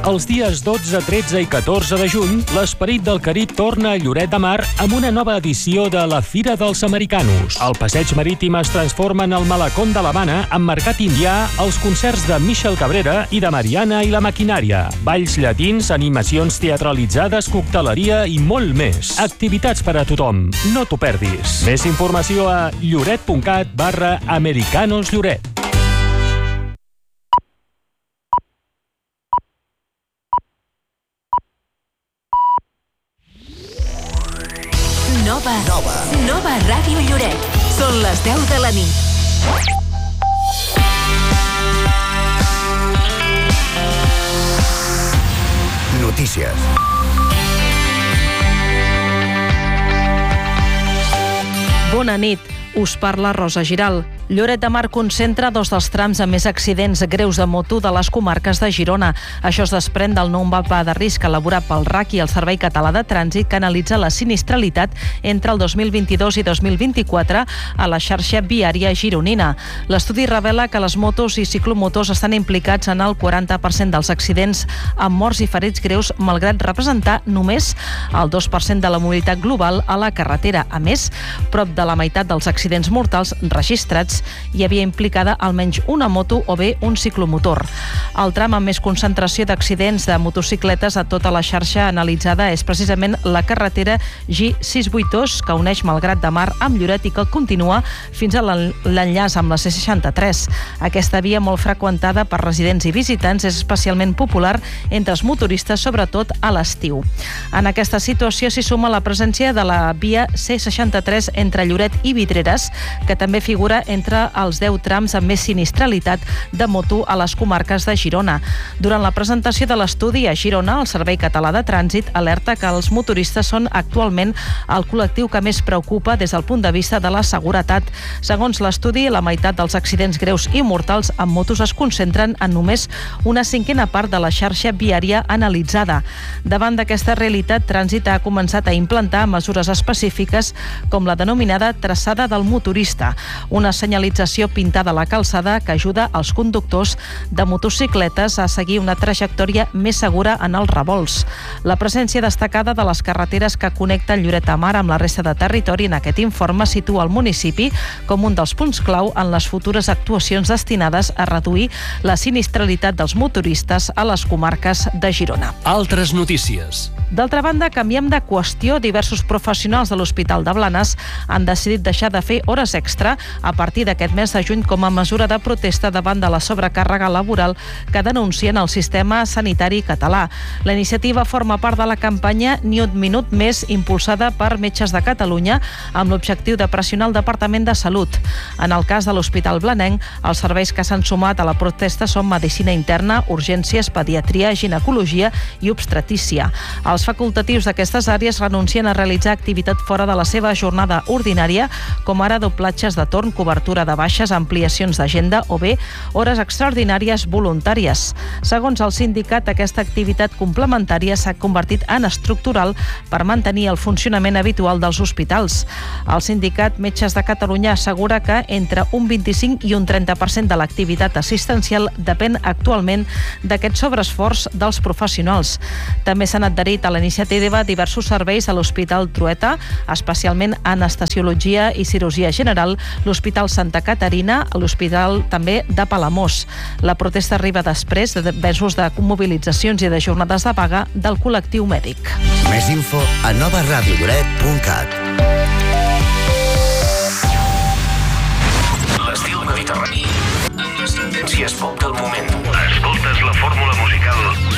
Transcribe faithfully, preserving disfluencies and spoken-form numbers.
Els dies dotze, tretze i catorze de juny, l'Esperit del Carib torna a Lloret de Mar amb una nova edició de la Fira dels Americanos. El passeig marítim es transforma en el Malacón de l'Havana amb mercat indià, els concerts de Michel Cabrera i de Mariana i la Maquinària, balls llatins, animacions teatralitzades, cocteleria i molt més. Activitats per a tothom. No t'ho perdis. Més informació a lloret.cat barra Americanos Lloret. Nova. Nova. Nova Ràdio Lloret. Són les deu de la nit. Notícies. Bona nit. Us parla Rosa Giral. Lloret de Mar concentra dos dels trams amb més accidents greus de moto de les comarques de Girona. Això es desprèn del nou mapa de risc elaborat pel R A C i el Servei Català de Trànsit, que analitza la sinistralitat entre el dos mil vint-i-dos i dos mil vint-i-quatre a la xarxa viària gironina. L'estudi revela que les motos i ciclomotors estan implicats en el quaranta per cent dels accidents amb morts i ferits greus, malgrat representar només el dos per cent de la mobilitat global a la carretera. A més, prop de la meitat dels accidents mortals registrats hi havia implicada almenys una moto o bé un ciclomotor. El tram amb més concentració d'accidents de motocicletes a tota la xarxa analitzada és precisament la carretera G sis cents vuitanta-dos, que uneix Malgrat de Mar amb Lloret i que continua fins a l'enllaç amb la C seixanta-tres. Aquesta via, molt freqüentada per residents i visitants, és especialment popular entre els motoristes, sobretot a l'estiu. En aquesta situació s'hi suma la presència de la via C seixanta-tres entre Lloret i Vidreres, que també figura entre els deu trams amb més sinistralitat de moto a les comarques de Girona. Durant la presentació de l'estudi a Girona, el Servei Català de Trànsit alerta que els motoristes són actualment el col·lectiu que més preocupa des del punt de vista de la seguretat. Segons l'estudi, la meitat dels accidents greus i mortals amb motos es concentren en només una cinquena part de la xarxa viària analitzada. Davant d'aquesta realitat, Trànsit ha començat a implantar mesures específiques com la denominada traçada del motorista, una senyalització pintada a la calçada que ajuda els conductors de motocicletes a seguir una trajectòria més segura en els revolts. La presència destacada de les carreteres que connecten Lloret de Mar amb la resta de territori en aquest informe situa el municipi com un dels punts clau en les futures actuacions destinades a reduir la sinistralitat dels motoristes a les comarques de Girona. Altres notícies. D'altra banda, canviem de qüestió. Diversos professionals de l'Hospital de Blanes han decidit deixar de fer hores extra a partir d'aquest mes de juny com a mesura de protesta davant de la sobrecàrrega laboral que denuncien el sistema sanitari català. La iniciativa forma part de la campanya Ni un minut més, impulsada per Metges de Catalunya amb l'objectiu de pressionar el Departament de Salut. En el cas de l'Hospital Blanenc, els serveis que s'han sumat a la protesta són medicina interna, urgències, pediatria, ginecologia i obstetrícia. Els facultatius d'aquestes àrees renuncien a realitzar activitat fora de la seva jornada ordinària, com ara doblatges de torn, cobertura de baixes, ampliacions d'agenda o bé hores extraordinàries voluntàries. Segons el sindicat, aquesta activitat complementària s'ha convertit en estructural per mantenir el funcionament habitual dels hospitals. El sindicat Metges de Catalunya assegura que entre un vint-i-cinc i un trenta per cent de l'activitat assistencial depèn actualment d'aquest sobreesforç dels professionals. També s'han adherit a la iniciativa diversos serveis a l'Hospital Trueta, especialment anestesiologia i cirurgia general, l'Hospital Santa Caterina, l'Hospital també de Palamós. La protesta arriba després de mesos de mobilitzacions i de jornades de vaga del col·lectiu mèdic. Més info a nova ràdio lloret punt cat. L'estil mediterrani amb les tendències pop